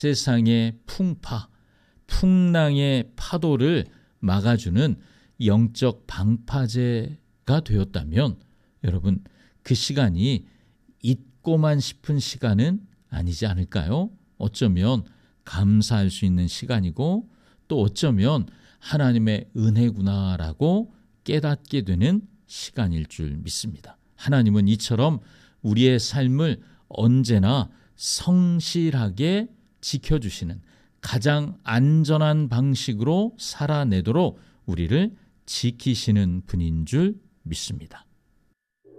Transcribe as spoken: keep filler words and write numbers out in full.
세상의 풍파, 풍랑의 파도를 막아주는 영적 방파제가 되었다면 여러분, 그 시간이 잊고만 싶은 시간은 아니지 않을까요? 어쩌면 감사할 수 있는 시간이고 또 어쩌면 하나님의 은혜구나라고 깨닫게 되는 시간일 줄 믿습니다. 하나님은 이처럼 우리의 삶을 언제나 성실하게 지켜주시는 가장 안전한 방식으로 살아내도록 우리를 지키시는 분인 줄 믿습니다.